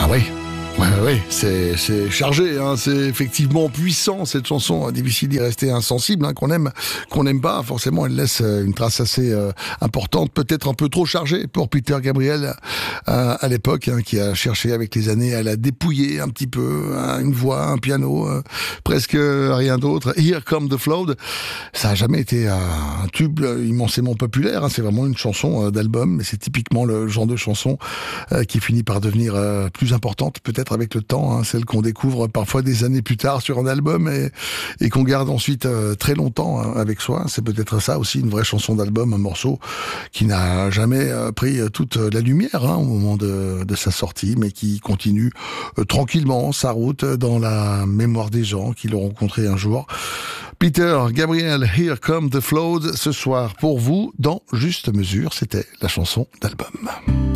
Ah oui. Ouais, c'est chargé, hein, c'est effectivement puissant cette chanson, difficile d'y rester insensible, hein, qu'on n'aime pas, forcément elle laisse une trace assez importante, peut-être un peu trop chargée pour Peter Gabriel à l'époque, hein, qui a cherché avec les années à la dépouiller un petit peu, hein, une voix, un piano, presque rien d'autre. Here Come the Flood, ça a jamais été un tube immensément populaire, hein, c'est vraiment une chanson d'album, mais c'est typiquement le genre de chanson qui finit par devenir plus importante, peut-être avec le temps, hein, celle qu'on découvre parfois des années plus tard sur un album et qu'on garde ensuite très longtemps avec soi. C'est peut-être ça aussi, une vraie chanson d'album, un morceau qui n'a jamais pris toute la lumière, hein, au moment de sa sortie, mais qui continue tranquillement sa route dans la mémoire des gens qui l'ont rencontré un jour. Peter Gabriel, Here Come the Flood, ce soir pour vous, dans Juste Mesure, c'était la chanson d'album.